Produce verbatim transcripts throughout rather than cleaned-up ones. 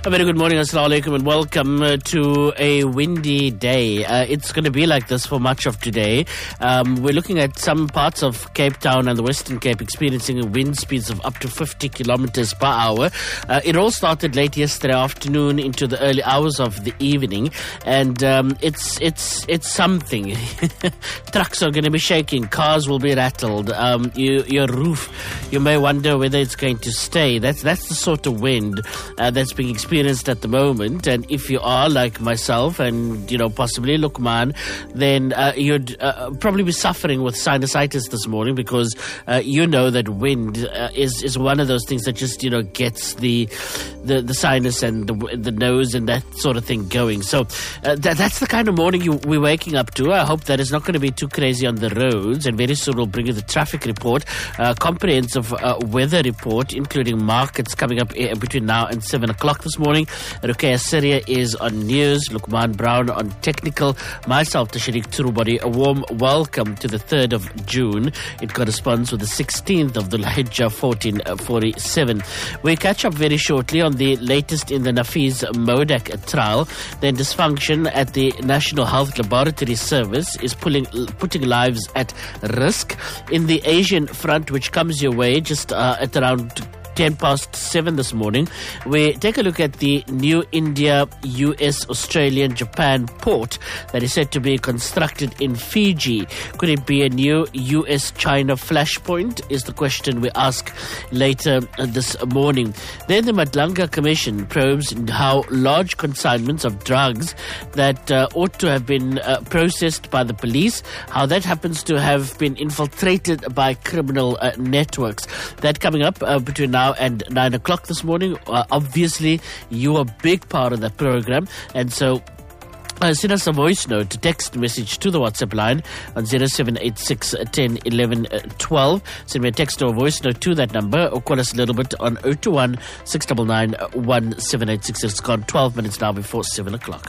A very good morning, assalamu alaikum, and welcome uh, to a windy day. Uh, it's going to be like this for much of today. Um, we're looking at some parts of Cape Town and the Western Cape experiencing wind speeds of up to fifty kilometers per hour. Uh, it all started late yesterday afternoon into the early hours of the evening, and um, it's it's it's something. Trucks are going to be shaking, cars will be rattled. Um, you, your roof, you may wonder whether it's going to stay. That's that's the sort of wind uh, that's being experienced at the moment. And if you are like myself and, you know, possibly Luqman, then uh, you'd uh, probably be suffering with sinusitis this morning, because uh, you know that wind uh, is is one of those things that just, you know, gets the the, the sinus and the, the nose and that sort of thing going. So uh, that, that's the kind of morning you, we're waking up to. I hope that it's not going to be too crazy on the roads, and very soon we'll bring you the traffic report, uh, comprehensive uh, weather report, including markets coming up uh, between now and seven o'clock this morning. Ruqayya Syria is on news, Luqman Brown on technical, myself, Tashariq Turubari. A warm welcome to the third of June. It corresponds with the sixteenth of the Hijjah, fourteen forty-seven. We catch up very shortly on the latest in the Nafiz Modak trial. Then dysfunction at the National Health Laboratory Service is pulling, putting lives at risk. In the Asian front, which comes your way just uh, at around ten past seven this morning, we take a look at the new India, U S, Australian, Japan port that is said to be constructed in Fiji. Could it be a new U S China flashpoint, is the question we ask later this morning. Then the Madlanga Commission probes how large consignments of drugs that uh, ought to have been uh, processed by the police, how that happens to have been infiltrated by criminal uh, networks. That coming up uh, between now and nine o'clock this morning. Uh, obviously, you are a big part of that program, and so Uh, send us a voice note, text message to the WhatsApp line on zero seven eight six, one zero, one one, one two. Send me a text or a voice note to that number, or call us a little bit on zero two one, six nine nine, one seven eight six. It's gone twelve minutes now before seven o'clock.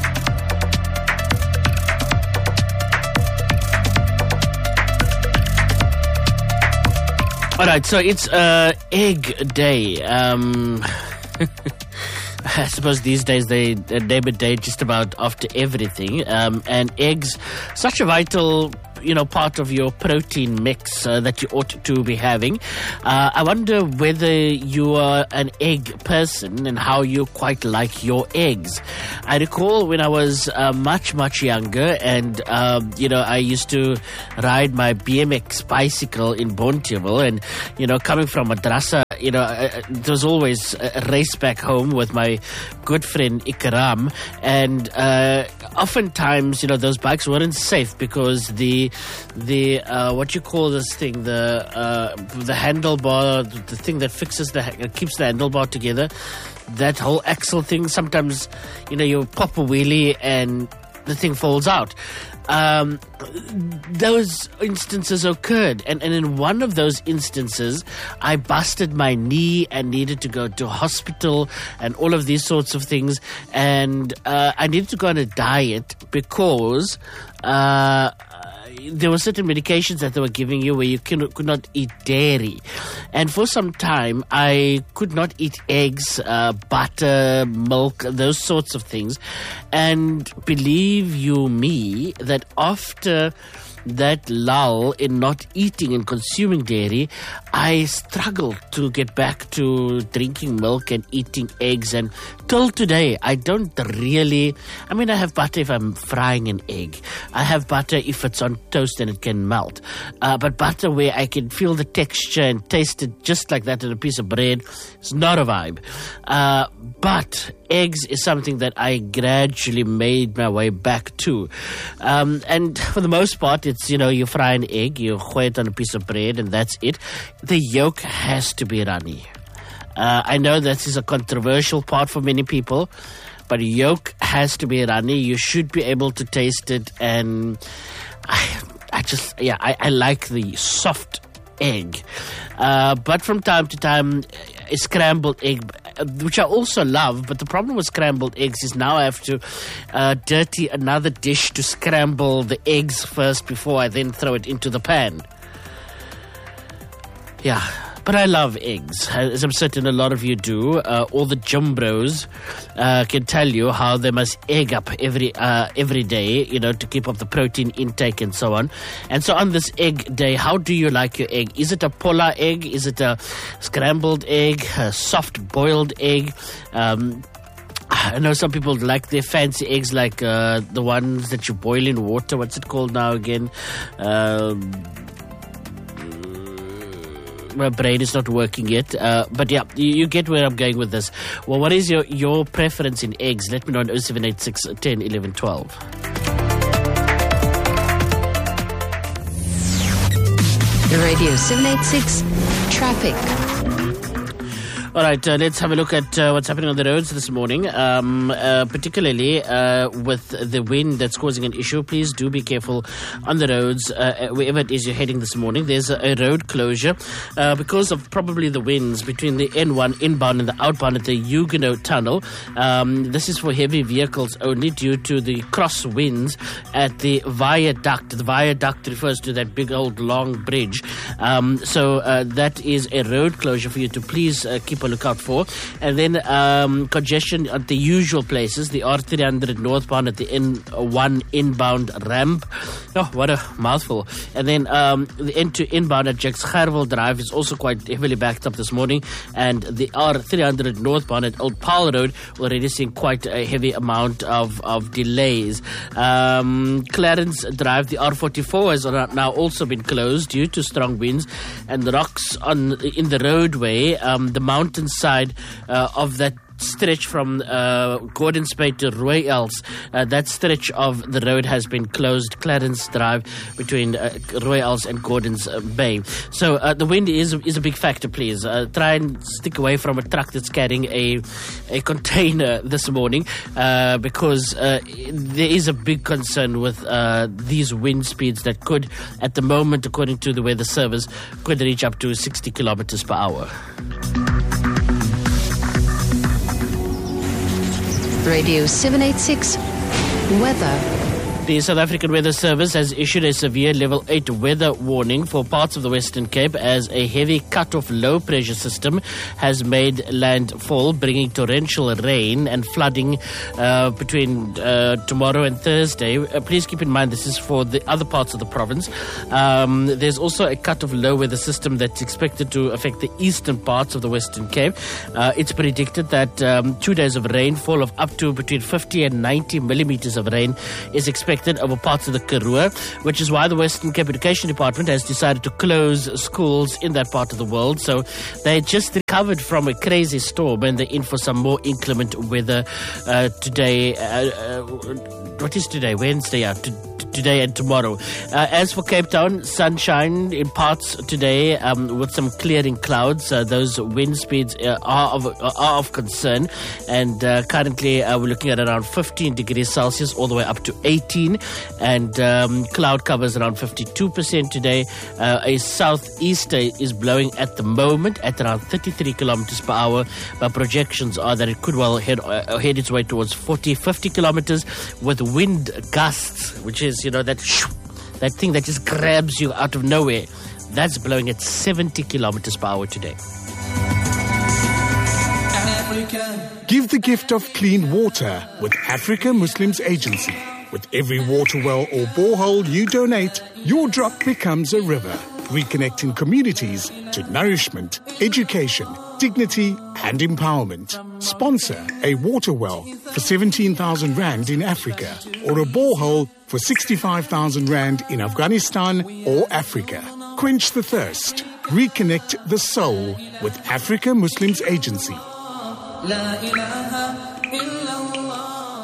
All right, so it's uh, Egg Day. Um... I suppose these days they name a day just about after everything. Um, and eggs, such a vital, you know, part of your protein mix uh, that you ought to be having. Uh, I wonder whether you are an egg person and how you quite like your eggs. I recall when I was uh, much, much younger, and, um, you know, I used to ride my B M X bicycle in Bonteheuwel, and, you know, coming from Madrasa, you know, uh, there was always a race back home with my good friend Ikram, and uh, oftentimes, you know, those bikes weren't safe because the the uh, what you call this thing, the uh, the handlebar, the thing that fixes the uh, keeps the handlebar together, that whole axle thing. Sometimes, you know, you pop a wheelie and the thing falls out. Um, those instances occurred, and, and in one of those instances I busted my knee and needed to go to hospital and all of these sorts of things, and uh, I needed to go on a diet because uh, there were certain medications that they were giving you where you can, could not eat dairy, and for some time I could not eat eggs, uh, butter, milk, those sorts of things. And believe you me that after that lull in not eating and consuming dairy, I struggled to get back to drinking milk and eating eggs, and till today I don't really, I mean, I have butter if I'm frying an egg, I have butter if it's on toast and it can melt, uh, but butter where I can feel the texture and taste it just like that in a piece of bread is not a vibe. Uh, but eggs is something that I gradually made my way back to, um, and for the most part it's, you know, you fry an egg, you throw it on a piece of bread, and that's it. The yolk has to be runny. Uh, I know this is a controversial part for many people, but yolk has to be runny. You should be able to taste it, and I, I just, yeah, I, I like the soft egg. Uh, but from time to time, a scrambled egg, which I also love, but the problem with scrambled eggs is now I have to uh, dirty another dish to scramble the eggs first before I then throw it into the pan. Yeah, But I love eggs, as I'm certain a lot of you do. Uh, all the gym bros uh, can tell you how they must egg up every uh, every day, you know, to keep up the protein intake and so on. And so on this egg day, how do you like your egg? Is it a polar egg? Is it a scrambled egg? A soft boiled egg? Um, I know some people like their fancy eggs, like uh, the ones that you boil in water. What's it called now again? Um, my brain is not working yet. Uh, but yeah, you, you get where I'm going with this. Well, what is your, your preference in eggs? Let me know on oh seven eight six, ten, eleven, twelve. Radio seven eighty-six Traffic. All right, uh, let's have a look at uh, what's happening on the roads this morning, um, uh, particularly uh, with the wind that's causing an issue. Please do be careful on the roads, uh, wherever it is you're heading this morning. There's a, a road closure uh, because of probably the winds between the N one inbound and the outbound at the Huguenot Tunnel. Um, this is for heavy vehicles only due to the cross winds at the viaduct. The viaduct refers to that big old long bridge. Um, so uh, that is a road closure for you to please uh, keep a lookout for. And then um, congestion at the usual places, the R three hundred northbound at the N one inbound ramp. Oh, what a mouthful. And then um, the N two inbound at Jacques Gerwel Drive is also quite heavily backed up this morning. And the R three hundred northbound at Old Paarl Road already seeing quite a heavy amount of, of delays. Um, Clarence Drive, the R forty-four has now also been closed due to strong winds and the rocks on in the roadway. Um, the mountain side uh, of that stretch from uh, Gordon's Bay to Royals, uh, that stretch of the road has been closed. Clarence Drive between uh, Royals and Gordon's uh, Bay. So uh, the wind is is a big factor. Please uh, try and stick away from a truck that's carrying a a container this morning, uh, because uh, there is a big concern with uh, these wind speeds that could, at the moment, according to the weather service, could reach up to sixty kilometers per hour. Radio seven eighty-six Weather. The South African Weather Service has issued a severe level eight weather warning for parts of the Western Cape as a heavy cut-off low-pressure system has made landfall, bringing torrential rain and flooding uh, between uh, tomorrow and Thursday. Uh, please keep in mind this is for the other parts of the province. Um, there's also a cut-off low-weather system that's expected to affect the eastern parts of the Western Cape. Uh, it's predicted that um, two days of rainfall of up to between fifty and ninety millimeters of rain is expected over parts of the Karoo, which is why the Western Cape Education Department has decided to close schools in that part of the world. So they just recovered from a crazy storm and they're in for some more inclement weather uh, today. Uh, uh, what is today? Wednesday, yeah. To, today and tomorrow. Uh, as for Cape Town, sunshine in parts today um, with some clearing clouds. Uh, those wind speeds uh, are, of, are of concern. And uh, currently uh, we're looking at around fifteen degrees Celsius all the way up to eighteen. And um, cloud covers around fifty-two percent today. Uh, a southeaster is blowing at the moment at around thirty-three kilometers per hour. But projections are that it could well head, uh, head its way towards forty, fifty kilometers with wind gusts, which is, you know, that shoo, that thing that just grabs you out of nowhere. That's blowing at seventy kilometers per hour today. Give the gift of clean water with Africa Muslims Agency. With every water well or borehole you donate, your drop becomes a river, reconnecting communities to nourishment, education, dignity and empowerment. Sponsor a water well for seventeen thousand rand in Africa or a borehole for sixty-five thousand rand in Afghanistan or Africa. Quench the thirst. Reconnect the soul with Africa Muslims Agency. La ilaha illallah.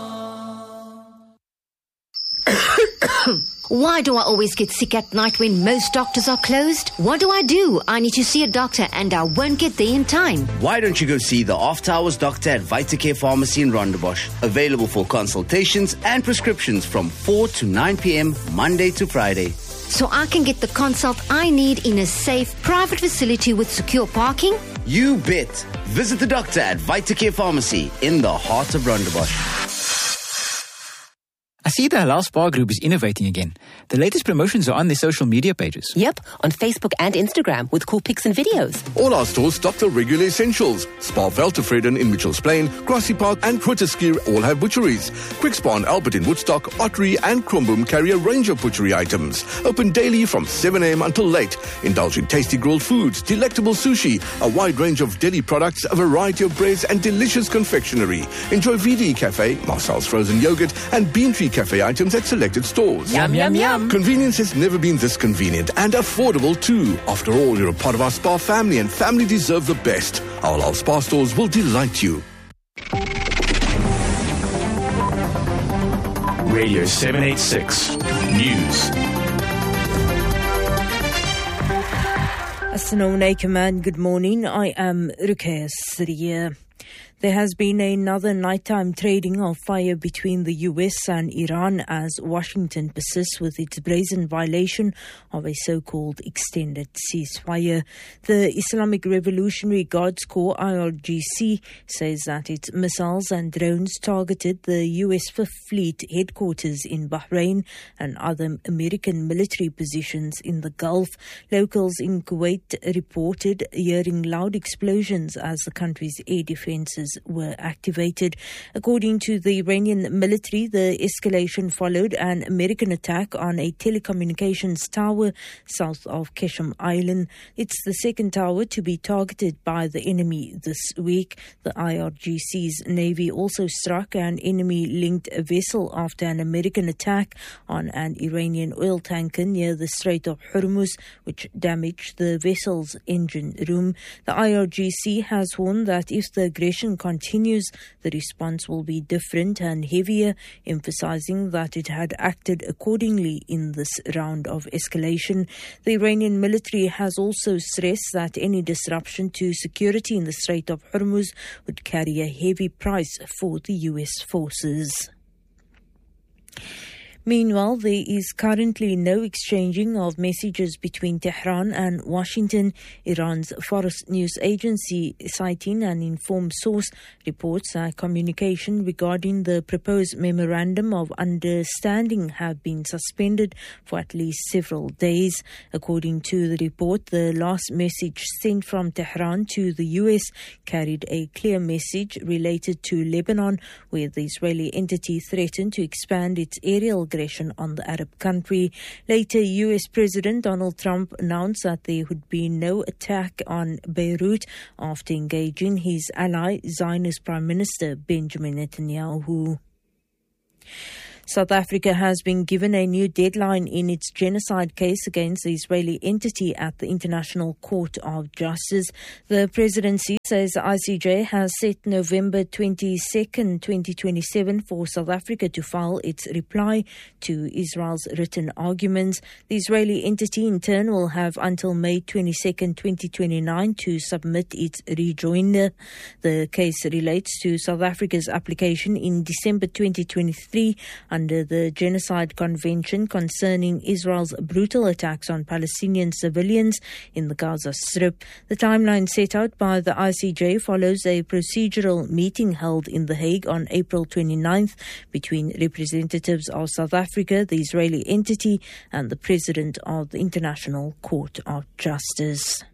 Why do I always get sick at night when most doctors are closed? What do I do? I need to see a doctor and I won't get there in time. Why don't you go see the After Hours doctor at Vitacare Pharmacy in Rondebosch? Available for consultations and prescriptions from four to nine p.m. Monday to Friday. So I can get the consult I need in a safe, private facility with secure parking? You bet. Visit the doctor at Vitacare Pharmacy in the heart of Rondebosch. see the Halal Spa Group is innovating again. The latest promotions are on their social media pages. Yep, on Facebook and Instagram with cool pics and videos. All our stores stock the regular essentials. Spa Veltevreden in Mitchells Plain, Grassy Park and Grooteskier all have butcheries. Quick Spa and Albert in Woodstock, Ottery and Kromboom carry a range of butchery items. Open daily from seven a.m. until late. Indulge in tasty grilled foods, delectable sushi, a wide range of deli products, a variety of breads and delicious confectionery. Enjoy V D Cafe, Marcel's frozen yogurt and Bean Tree Cafe items at selected stores. Yum, yum, yum. Convenience has never been this convenient and affordable too. After all, you're a part of our Spa family and family deserve the best. Our Halal Spa stores will delight you. Radio seven eighty-six News. Assalamu alaikum and good morning. I am Ruqayya Siriya. There has been another nighttime trading of fire between the U S and Iran as Washington persists with its brazen violation of a so-called extended ceasefire. The Islamic Revolutionary Guards Corps I R G C says that its missiles and drones targeted the U S Fifth Fleet headquarters in Bahrain and other American military positions in the Gulf. Locals in Kuwait reported hearing loud explosions as the country's air defenses were activated. According to the Iranian military, the escalation followed an American attack on a telecommunications tower south of Keshem Island. It's the second tower to be targeted by the enemy this week. The I R G C's Navy also struck an enemy-linked vessel after an American attack on an Iranian oil tanker near the Strait of Hormuz, which damaged the vessel's engine room. The I R G C has warned that if the aggression continues, the response will be different and heavier, emphasizing that it had acted accordingly in this round of escalation. The Iranian military has also stressed that any disruption to security in the Strait of Hormuz would carry a heavy price for the U S forces. Meanwhile, there is currently no exchanging of messages between Tehran and Washington. Iran's Fars news agency, citing an informed source, reports that communication regarding the proposed memorandum of understanding have been suspended for at least several days. According to the report, the last message sent from Tehran to the U S carried a clear message related to Lebanon, where the Israeli entity threatened to expand its aerial on the Arab country. Later, U S President Donald Trump announced that there would be no attack on Beirut after engaging his ally, Zionist Prime Minister Benjamin Netanyahu. South Africa has been given a new deadline in its genocide case against the Israeli entity at the International Court of Justice. The presidency says the I C J has set November twenty-second, twenty twenty-seven for South Africa to file its reply to Israel's written arguments. The Israeli entity in turn will have until May twenty-second, twenty twenty-nine to submit its rejoinder. The case relates to South Africa's application in December twenty twenty-three under the Genocide Convention concerning Israel's brutal attacks on Palestinian civilians in the Gaza Strip. The timeline set out by the I C J follows a procedural meeting held in The Hague on April twenty-ninth between representatives of South Africa, the Israeli entity, and the President of the International Court of Justice.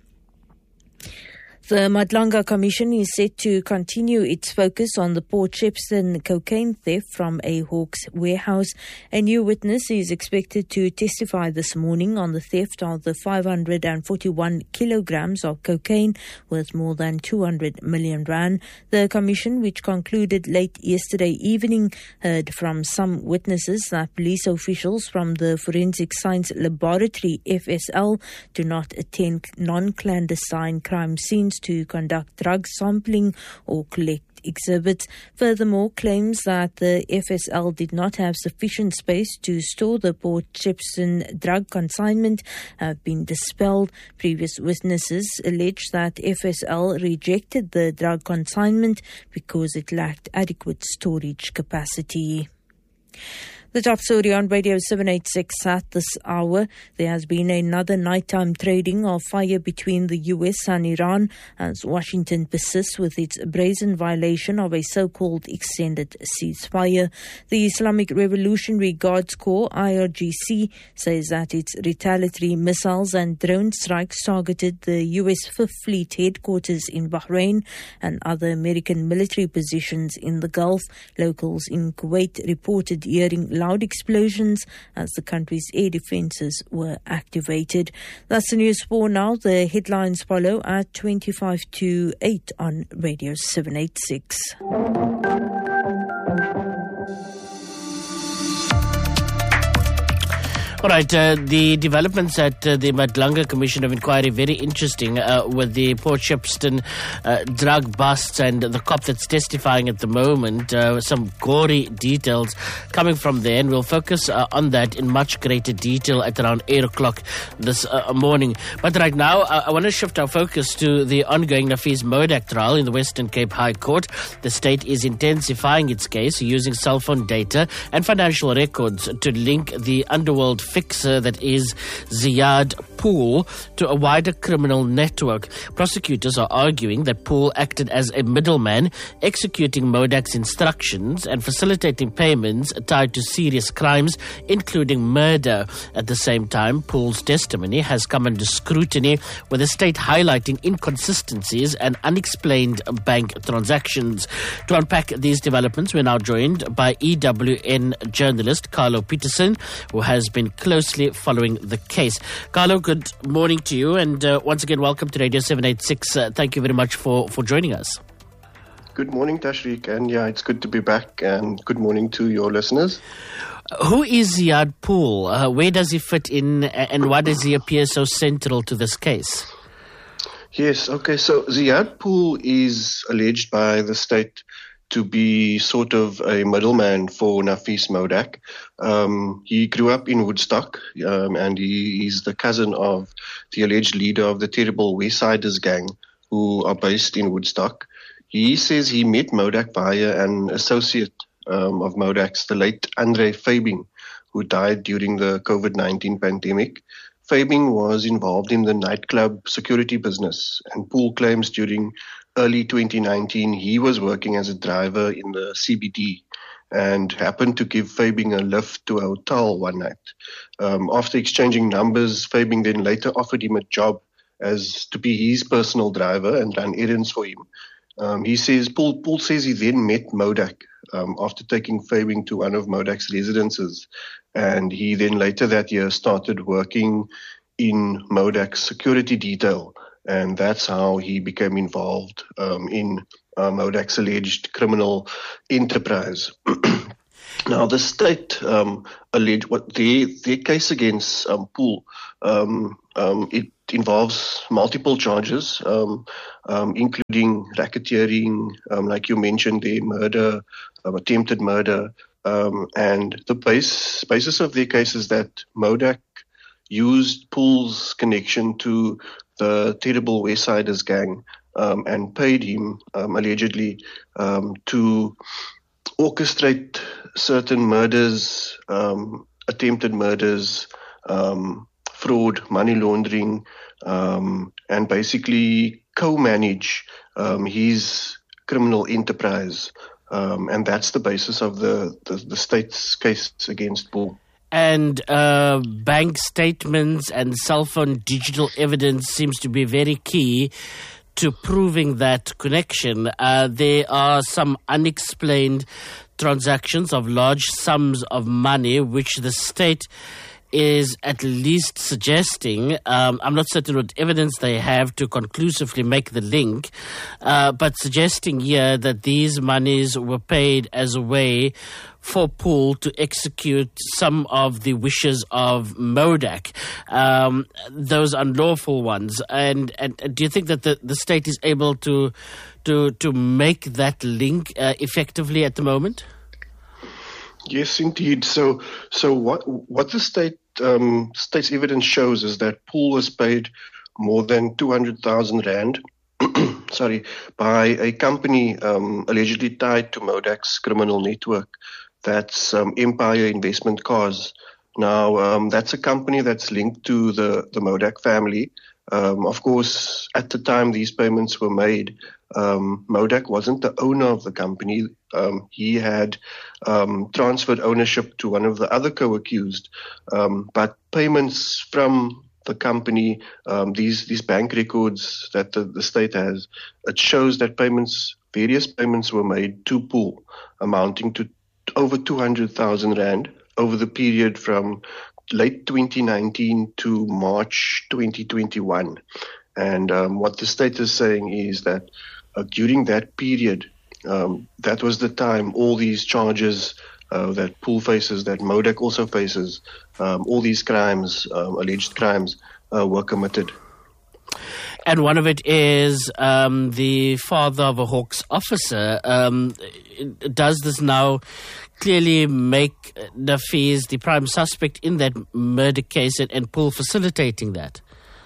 The Madlanga Commission is set to continue its focus on the Port Shepstone cocaine theft from a Hawks warehouse. A new witness is expected to testify this morning on the theft of the five hundred forty-one kilograms of cocaine worth more than two hundred million rand. The commission, which concluded late yesterday evening, heard from some witnesses that police officials from the Forensic Science Laboratory, F S L, do not attend non-clandestine crime scenes to conduct drug sampling or collect exhibits. Furthermore, claims that the F S L did not have sufficient space to store the Port Shepstone drug consignment have been dispelled. Previous witnesses allege that F S L rejected the drug consignment because it lacked adequate storage capacity. The top story on Radio seven eighty-six at this hour. There has been another nighttime trading of fire between the U S and Iran as Washington persists with its brazen violation of a so-called extended ceasefire. The Islamic Revolutionary Guards Corps, I R G C, says that its retaliatory missiles and drone strikes targeted the U S Fifth Fleet headquarters in Bahrain and other American military positions in the Gulf. Locals in Kuwait reported hearing loud explosions as the country's air defences were activated. That's the news for now. The headlines follow at twenty-five to eight on Radio seven eighty-six. All right, uh, the developments at uh, the Madlanga Commission of Inquiry, very interesting, uh, with the Port Shepstone uh, drug busts and the cop that's testifying at the moment, uh, some gory details coming from there, and we'll focus uh, on that in much greater detail at around eight o'clock this uh, morning. But right now, uh, I want to shift our focus to the ongoing Nafees Modak trial in the Western Cape High Court. The state is intensifying its case using cell phone data and financial records to link the underworld fixer that is Ziad Pool to a wider criminal network. Prosecutors are arguing that Pool acted as a middleman, executing Modak's instructions and facilitating payments tied to serious crimes, including murder. At the same time, Pool's testimony has come under scrutiny, with the state highlighting inconsistencies and unexplained bank transactions. To unpack these developments, we're now joined by E W N journalist Carlo Peterson, who has been closely following the case. Carlo, good morning to you, and uh, once again, welcome to Radio seven eighty-six. Uh, thank you very much for, for joining us. Good morning, Tashriq, and yeah, it's good to be back, and good morning to your listeners. Who is Ziad Pool? Uh, where does he fit in, and why does he appear so central to this case? Yes, okay, so Ziad Pool is alleged by the state to be sort of a middleman for Nafees Modak. Um, he grew up in Woodstock, um, and he is the cousin of the alleged leader of the terrible Westsiders gang, who are based in Woodstock. He says he met Modak via an associate um, of Modak's, the late Andre Fabing, who died during the COVID nineteen pandemic. Fabing was involved in the nightclub security business, and Pool claims during early twenty nineteen, he was working as a driver in the C B D and happened to give Fabing a lift to a hotel one night. Um, after exchanging numbers, Fabing then later offered him a job as to be his personal driver and run errands for him. Um, he says Pool, Pool says he then met Modak um, after taking Fabing to one of Modak's residences, and he then later that year started working in Modak's security detail. And that's how he became involved um, in uh, Modak's alleged criminal enterprise. Now, the state um, alleged what their, their case against um, Pool, um, um, it involves multiple charges, um, um, including racketeering, um, like you mentioned, the murder, um, attempted murder, um, and the base, basis of their case is that Modak used Pool's connection to the terrible Westsiders gang um, and paid him um, allegedly um, to orchestrate certain murders, um, attempted murders, um, fraud, money laundering, um, and basically co-manage um, his criminal enterprise. Um, and that's the basis of the, the, the state's case against Pool. And uh, bank statements and cell phone digital evidence seems to be very key to proving that connection. Uh, there are some unexplained transactions of large sums of money, which the state is at least suggesting, um, I'm not certain what evidence they have to conclusively make the link, uh, but suggesting here that these monies were paid as a way for Pool to execute some of the wishes of Modak, um, those unlawful ones. And, and, and do you think that the, the state is able to to to make that link uh, effectively at the moment? Yes, indeed. So, so what what the state um, state's evidence shows is that Pool was paid more than two hundred thousand rand, sorry, by a company um, allegedly tied to Modak's criminal network. That's um, Empire Investment Cars. Now, um, that's a company that's linked to the, the Modak family. Um, of course, at the time these payments were made, um, Modak wasn't the owner of the company. Um, he had um, transferred ownership to one of the other co-accused. Um, but payments from the company, um, these these bank records that the, the state has, it shows that payments, various payments were made to Pool, amounting to over two hundred thousand rand over the period from late twenty nineteen to March twenty twenty-one. And um, what the state is saying is that uh, during that period, um, that was the time all these charges uh, that Pool faces, that Modak also faces, um, all these crimes, um, alleged crimes, uh, were committed. And one of it is um, the father of a Hawks officer. Um, does this now clearly make Nafiz the prime suspect in that murder case and, and Pool facilitating that?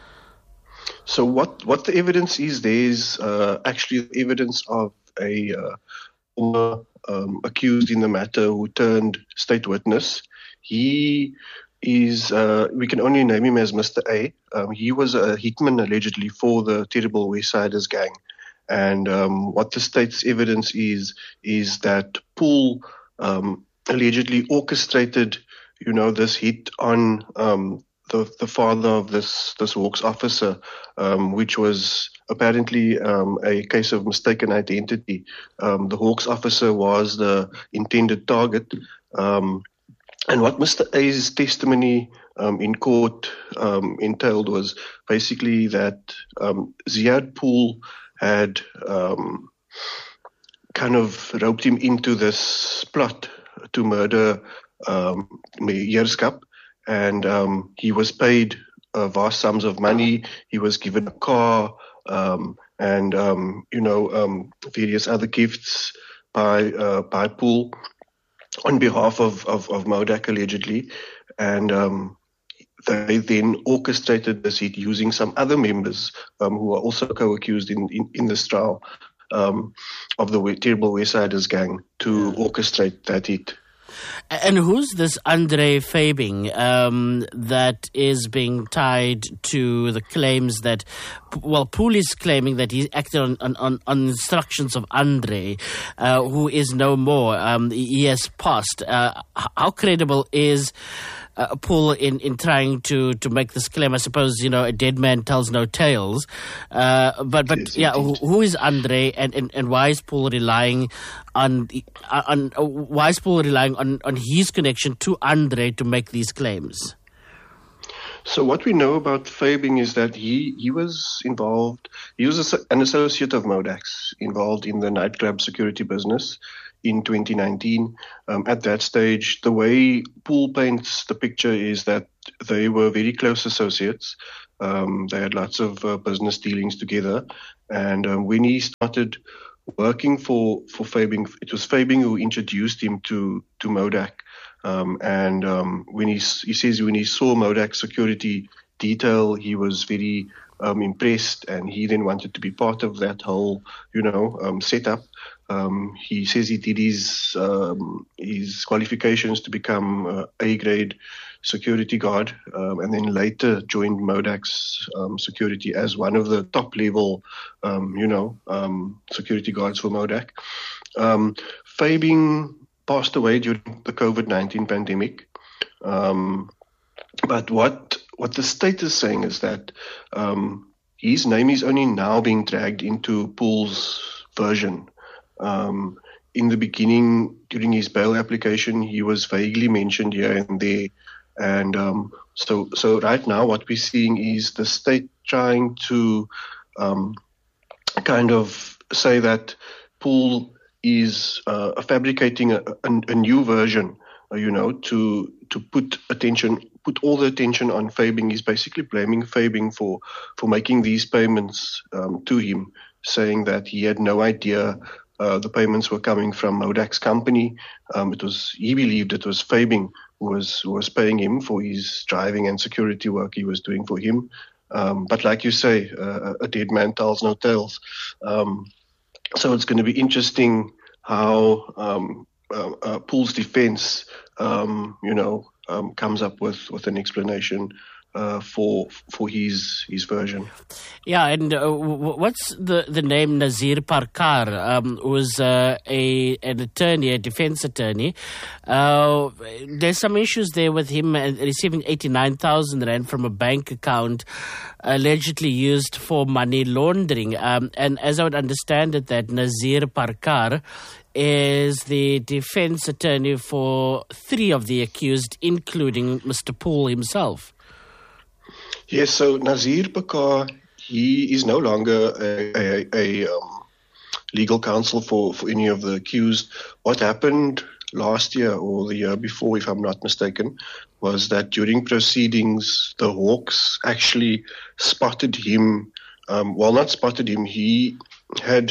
So what, what the evidence is, there's uh, actually evidence of a uh, former um, accused in the matter who turned state witness. He is, uh, we can only name him as Mister A. Um, he was a hitman allegedly for the Terrible Westsiders gang. And um, what the state's evidence is, is that Pool um, allegedly orchestrated, you know, this hit on um, the, the father of this, this Hawks officer, um, which was apparently um, a case of mistaken identity. Um, the Hawks officer was the intended target. Um, and what Mister A's testimony um, in court um, entailed was basically that um, Ziad Pool had um, kind of roped him into this plot to murder um, Meierskap, and um, he was paid uh, vast sums of money. He was given a car um, and, um, you know, um, various other gifts by uh, by Pool on behalf of, of, of Modak, allegedly. And um, they then orchestrated this hit using some other members um, who are also co-accused in, in, in this trial um, of the Terrible Westsiders gang to orchestrate that hit. And who's this Andre Fabing um, that is being tied to the claims that, well, Pool is claiming that he acted on, on, on instructions of Andre, uh, who is no more. Um, he has passed. Uh, how credible is uh, Pool in, in trying to, to make this claim? I suppose, you know, a dead man tells no tales. Uh, but, but yes, yeah, who, who is Andre, and, and, and why is Pool relying on, on uh, why is Pool relying on, on his connection to Andre to make these claims? So what we know about Fabing is that he, he was involved, he was a, an associate of Modak's, involved in the nightclub security business in twenty nineteen. Um, at that stage, the way Pool paints the picture is that they were very close associates. Um, they had lots of uh, business dealings together. And um, when he started working for, for Fabing, it was Fabing who introduced him to, to Modak. Um, and um, when he, he says when he saw Modak's security detail, he was very um, impressed, and he then wanted to be part of that whole, you know, um, setup. Um, he says he did his um, his qualifications to become uh, A-grade security guard, um, and then later joined Modak's um, security as one of the top level, um, you know, um, security guards for Modak. Um, Fabing passed away during the COVID nineteen pandemic. Um, but what what the state is saying is that um, his name is only now being dragged into Pool's version. Um, in the beginning, during his bail application, he was vaguely mentioned here and there. And um, so, so right now what we're seeing is the state trying to um, kind of say that Pool is uh, fabricating a, a, a new version, uh, you know, to to put attention, put all the attention on Fabing. He's basically blaming Fabing for, for making these payments um, to him, saying that he had no idea uh, the payments were coming from Modak's company. Um, it was he believed it was Fabing who was who was paying him for his driving and security work he was doing for him. Um, but like you say, uh, a dead man tells no tales. Um, So it's going to be interesting how um, uh, uh, Pool's defense, um, you know, um, comes up with, with an explanation uh, for for his his version. Yeah, and uh, what's the, the name Nazir Parkar, um, who's uh, a an attorney, a defense attorney. Uh, there's some issues there with him receiving eighty-nine thousand rand from a bank account allegedly used for money laundering. Um, and as I would understand it, that Nazir Parkar is the defense attorney for three of the accused, including Mister Pool himself. Yes, so Nazir Parkar, he is no longer a, a, a um, legal counsel for, for any of the accused. What happened last year or the year before, if I'm not mistaken, was that during proceedings, the Hawks actually spotted him. Um, well, not spotted him. He had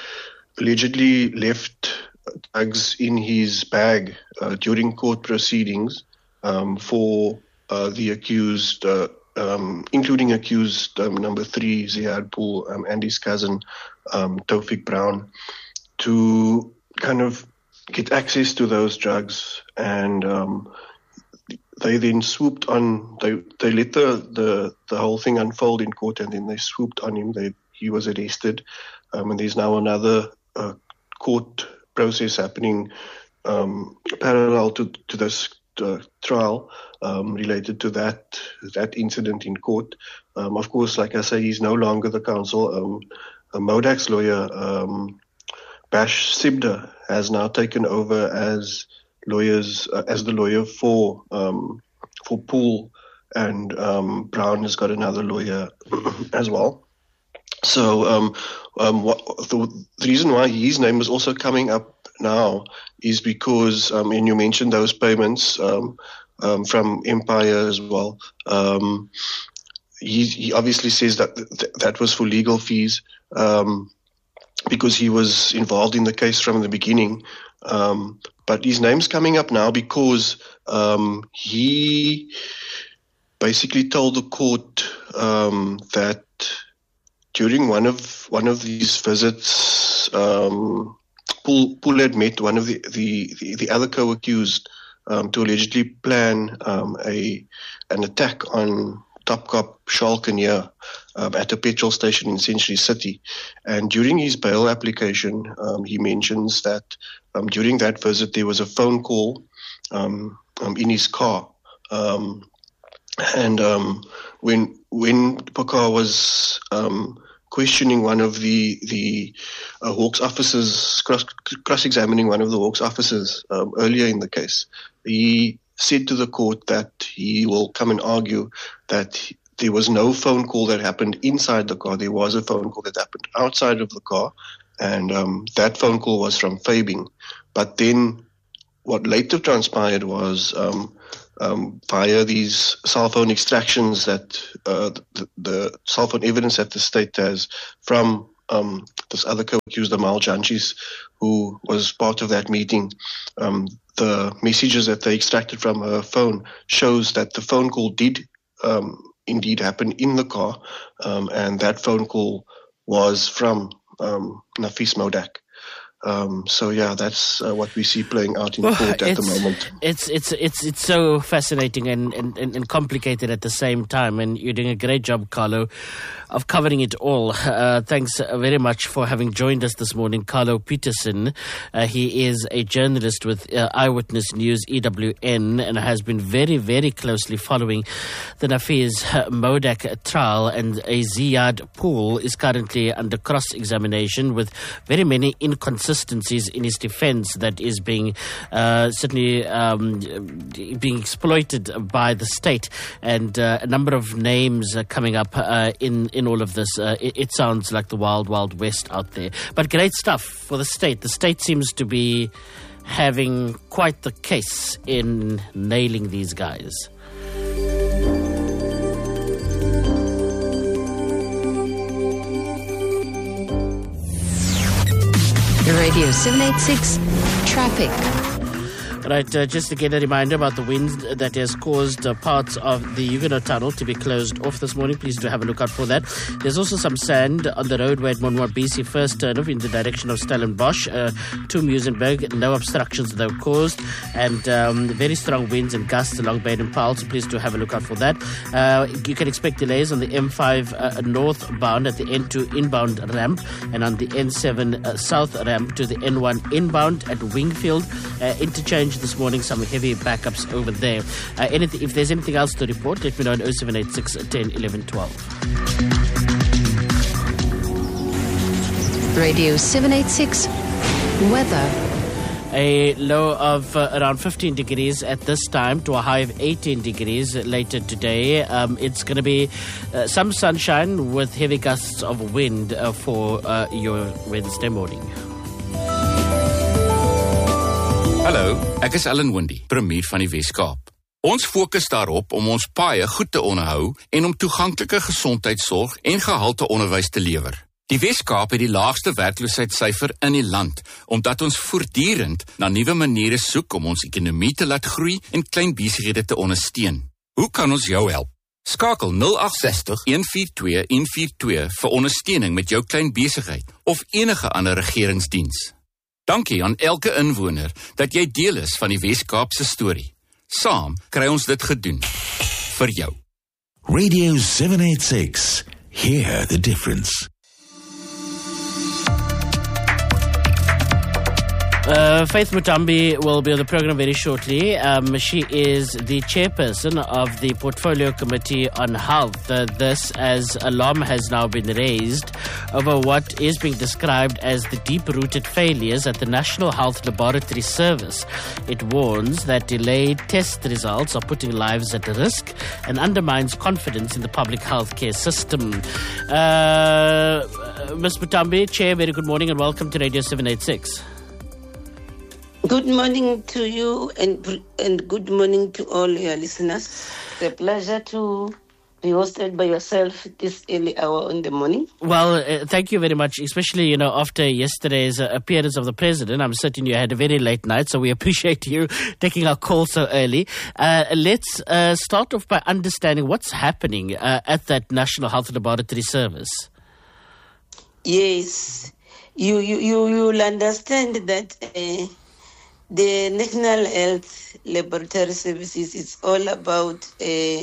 allegedly left drugs in his bag uh, during court proceedings um, for uh, the accused, uh, um, including accused um, number three, Ziad Pool, um, and his cousin, um, Tawfiq Brown, to kind of get access to those drugs. And um, they then swooped on, they they let the, the, the whole thing unfold in court, and then they swooped on him. They, he was arrested, um, and there's now another uh, court process happening um, parallel to, to this uh, trial um, related to that that incident in court. Um, of course, like I say, he's no longer the counsel. Um, uh, Modak's lawyer, um, Bash Sibda, has now taken over as lawyers uh, as the lawyer for um, for Pool, and um, Brown has got another lawyer as well. So um, um, what, the, the reason why his name is also coming up now is because, um, and you mentioned those payments um, um, from Empire as well. Um, he, he obviously says that th- that was for legal fees um, because he was involved in the case from the beginning. Um, but his name's coming up now because um, he basically told the court um, that during one of one of these visits, um, Pool, Pool had met one of the the, the, the other co-accused um, to allegedly plan um, a an attack on Top Cop Charles Kinnear um, at a petrol station in Century City. And during his bail application, um, he mentions that um, during that visit there was a phone call um, um, in his car. Um, and um, when when Parkar was um, questioning one of the the uh, Hawks officers, cross, cross-examining one of the Hawks officers um, earlier in the case, he said to the court that he will come and argue that he, there was no phone call that happened inside the car. There was a phone call that happened outside of the car, and um, that phone call was from Fabing. But then what later transpired was um, um, via these cell phone extractions that uh, the, the cell phone evidence that the state has from um, this other co-accused, Amal Janchis, who was part of that meeting, um, the messages that they extracted from her phone shows that the phone call did um, indeed happen in the car, um, and that phone call was from um, Nafis Modak. Um, so yeah, that's uh, what we see playing out in well, court at the moment. It's it's it's it's so fascinating and, and, and complicated at the same time, and you're doing a great job, Carlo, of covering it all. Uh, thanks very much for having joined us this morning, Carlo Peterson. Uh, he is a journalist with uh, Eyewitness News, E W N, and has been very, very closely following the Nafis Modak trial, and a Ziad Pool is currently under cross-examination with very many inconsistencies in his defense that is being uh, certainly um, being exploited by the state, and uh, a number of names are coming up uh, in, in all of this. Uh, it, it sounds like the wild, wild west out there. But great stuff for the state. The state seems to be having quite the case in nailing these guys. Radio seven eighty-six Traffic. Right, uh, just again a reminder about the wind that has caused uh, parts of the Huguenot Tunnel to be closed off this morning. Please do have a look out for that. There's also some sand on the roadway at Monmouth B C first turnoff in the direction of Stellenbosch uh, to Muizenberg. No obstructions though caused, and um, very strong winds and gusts along Baden-Powell, so please do have a look out for that. Uh, you can expect delays on the M five uh, northbound at the N two inbound ramp and on the N seven uh, south ramp to the N one inbound at Wingfield uh, interchange this morning. Some heavy backups over there. Uh, anything, if there's anything else to report, let me know on oh seven eight six, ten, eleven, twelve. Radio seven eighty-six weather. A low of uh, around fifteen degrees at this time to a high of eighteen degrees later today. Um, it's going to be uh, some sunshine with heavy gusts of wind uh, for uh, your Wednesday morning. Hallo, ek is Ellen Windy, premier van die Wes-Kaap. Ons fokus daarop om ons paaie goed te onderhou en om toeganklike gesondheidsorg en gehalte onderwys te lewer. Die Wes-Kaap het die laagste werkloosheidssyfer in die land, omdat ons voortdurend na nuwe maniere soek om ons ekonomie te laat groei en klein besighede te ondersteun. Hoe kan ons jou help? Skakel nul agt ses nul, een vier twee, een vier twee vir ondersteuning met jou klein besigheid of enige ander regeringsdiens. Dankie aan elke inwoner dat jy deel is van die Wes-Kaap se storie. Saam kry ons dit gedoen. Vir jou. Radio seven eighty-six. Hear the difference. Uh, Faith Mutambi will be on the program very shortly. Um, she is the chairperson of the Portfolio Committee on Health. Uh, this as alarm has now been raised over what is being described as the deep-rooted failures at the National Health Laboratory Service. It warns that delayed test results are putting lives at risk and undermines confidence in the public health care system. Uh, Miz Mutambi, Chair, very good morning and welcome to Radio seven eighty-six. Good morning to you and and good morning to all your listeners. It's a pleasure to be hosted by yourself this early hour in the morning. Well, uh, thank you very much, especially, you know, after yesterday's uh, appearance of the president. I'm certain you had a very late night, so we appreciate you taking our call so early. Uh, let's uh, start off by understanding what's happening uh, at that National Health Laboratory Service. Yes, you, you, you, you'll understand that... Uh, The National Health Laboratory Services is all about uh,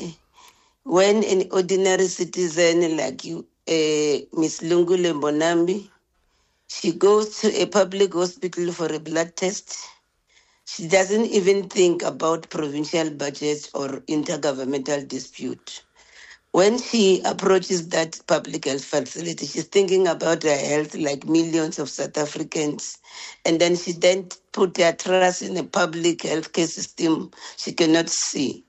when an ordinary citizen like you, uh, Miss Lungule Mbonambi, she goes to a public hospital for a blood test. She doesn't even think about provincial budget or intergovernmental dispute. When she approaches that public health facility, she's thinking about her health like millions of South Africans. And then she then put her trust in a public healthcare system she cannot see.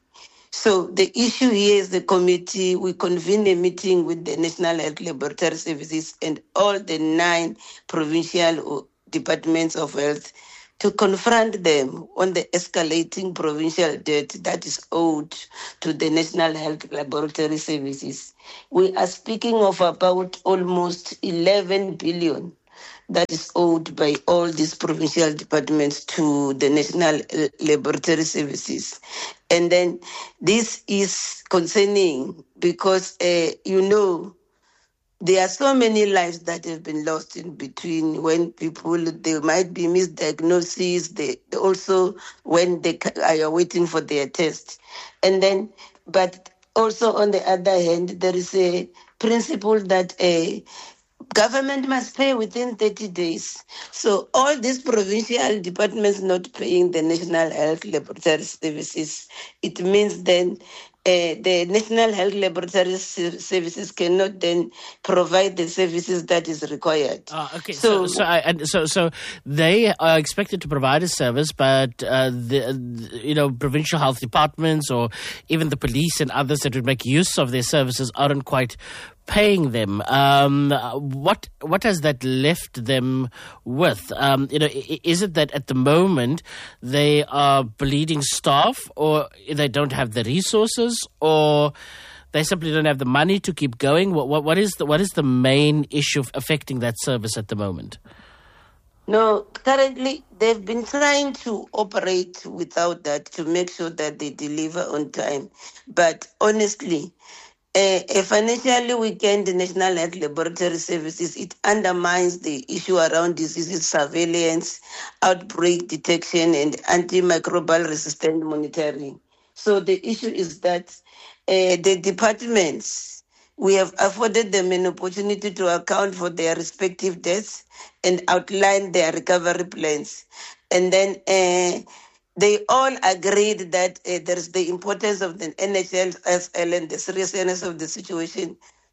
So the issue here is the committee. We convene a meeting with the National Health Laboratory Services and all the nine provincial departments of health to confront them on the escalating provincial debt that is owed to the National Health Laboratory Services. We are speaking of about almost eleven billion that is owed by all these provincial departments to the National Laboratory Services. And then this is concerning because, uh, you know, there are so many lives that have been lost in between when people, there might be misdiagnoses, they also when they are waiting for their test. And then, but also on the other hand, there is a principle that a government must pay within thirty days. So all these provincial departments not paying the National Health Laboratory Services, it means then Uh, the National Health Laboratory Services cannot then provide the services that is required. Uh, okay, so so so, I, and so so they are expected to provide a service, but uh, the, the you know provincial health departments or even the police and others that would make use of their services aren't quite paying them. Um, what what has that left them with? Um, you know, is it that at the moment they are bleeding staff, or they don't have the resources, or they simply don't have the money to keep going? What what, what is the what is the main issue affecting that service at the moment? No, currently they've been trying to operate without that to make sure that they deliver on time. But honestly, a, a financially weakened National Health Laboratory Services, it undermines the issue around diseases surveillance, outbreak detection, and antimicrobial resistant monitoring. So the issue is that uh, the departments, we have afforded them an opportunity to account for their respective deaths and outline their recovery plans. And then uh, they all agreed that uh, there's the importance of the N H L S L and the seriousness of the situation.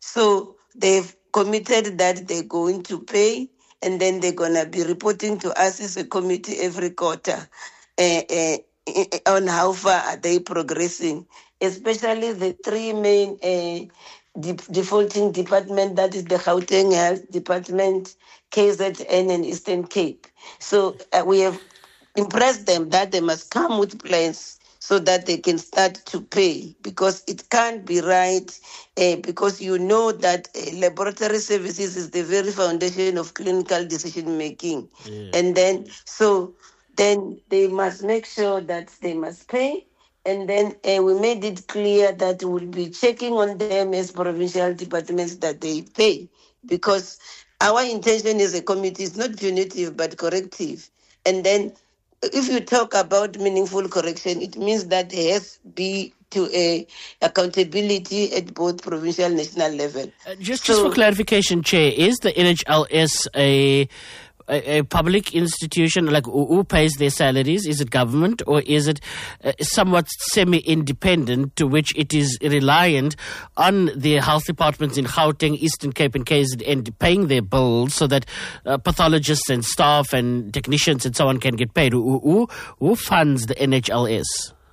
So they've committed that they're going to pay, and then they're going to be reporting to us as a committee every quarter uh, uh, on how far are they progressing, especially the three main uh, de- defaulting department, that is the Gauteng Health Department, K Z N, and Eastern Cape. So uh, we have impressed them that they must come with plans so that they can start to pay, because it can't be right, uh, because you know that uh, laboratory services is the very foundation of clinical decision making. Yeah. And then, so then they must make sure that they must pay. And then uh, we made it clear that we'll be checking on them as provincial departments that they pay, because our intention as a committee is not punitive but corrective. And then if you talk about meaningful correction, it means that there has to be to a accountability at both provincial and national level. Uh, just, so, just for clarification, Chair, is the N H L S a A, a public institution? Like, who pays their salaries? Is it government, or is it uh, somewhat semi-independent, to which it is reliant on the health departments in Gauteng, Eastern Cape, and K Z N paying their bills so that uh, pathologists and staff and technicians and so on can get paid? Who, who, who funds the N H L S?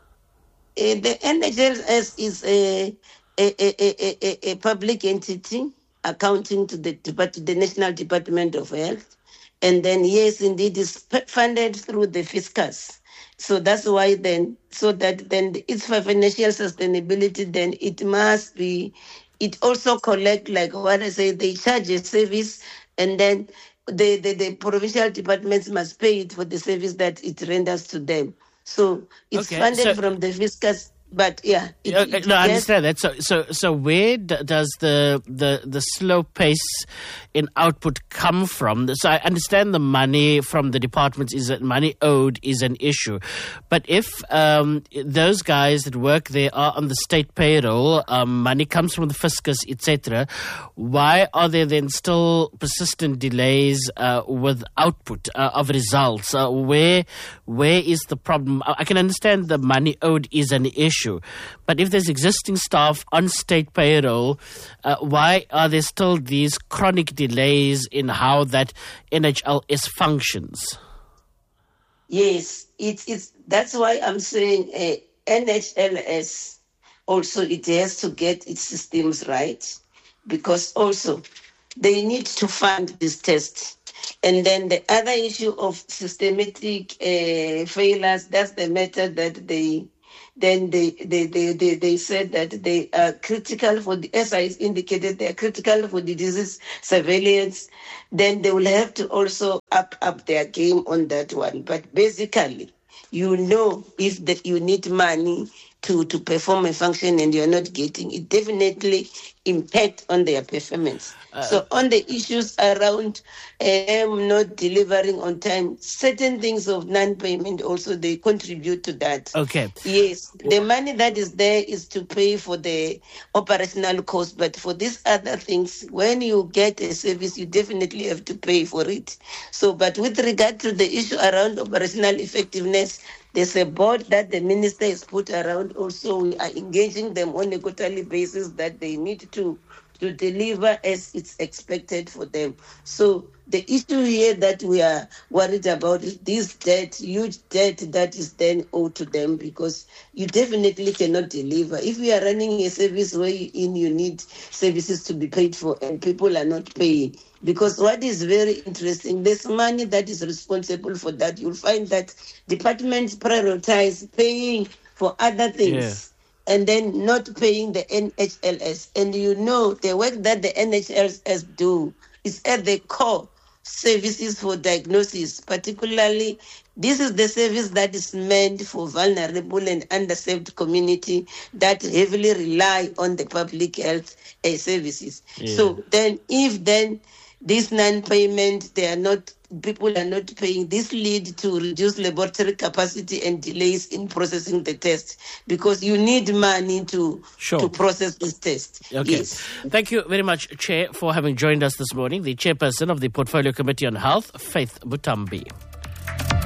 Uh, the N H L S is a a, a, a, a public entity accounting to the, the National Department of Health. And then, yes, indeed, it's funded through the fiscus. So that's why then, so that then it's for financial sustainability, then it must be, it also collect, like what I say, they charge a service, and then the, the, the provincial departments must pay it for the service that it renders to them. So it's okay, funded so- from the fiscus. But yeah, it, Uh, it, no, I yes. understand that. So, so, so, where d- does the, the the slow pace in output come from? So, I understand the money from the departments is that money owed is an issue, but if um, those guys that work there are on the state payroll, um, money comes from the fiscus, et cetera, why are there then still persistent delays uh, with output uh, of results? Uh, where where is the problem? I I can understand the money owed is an issue. But if there's existing staff on state payroll, uh, why are there still these chronic delays in how that N H L S functions? Yes, it's it's that's why I'm saying uh, N H L S also it has to get its systems right, because also they need to fund this test. And then the other issue of systematic uh, failures, that's the matter that they then they they, they, they they said that they are critical for the, as I indicated, they are critical for the disease surveillance. Then they will have to also up up their game on that one. But basically, you know, if that you need money to, to perform a function and you're not getting it, definitely impact on their performance. Uh, so on the issues around um, not delivering on time, certain things of non-payment also, they contribute to that. Okay. Yes, the money that is there is to pay for the operational cost, but for these other things, when you get a service, you definitely have to pay for it. So, but with regard to the issue around operational effectiveness, there's a board that the minister has put around. Also, we are engaging them on a quarterly basis that they need to, to deliver as it's expected for them. So the issue here that we are worried about is this debt, huge debt that is then owed to them, because you definitely cannot deliver. If you are running a service where you, in you need services to be paid for and people are not paying, because what is very interesting, there's money that is responsible for that. You'll find that departments prioritize paying for other things, yeah, and then not paying the N H L S. And you know, the work that the N H L S do is at the core services for diagnosis, particularly this is the service that is meant for vulnerable and underserved community that heavily rely on the public health uh, services. Yeah. So then if then this non-payment, they are not, people are not paying, this lead to reduced laboratory capacity and delays in processing the test because you need money to, Sure. to process this test. Okay. Yes. Thank you very much, Chair, for having joined us this morning. The Chairperson of the Portfolio Committee on Health, Faith Butambi.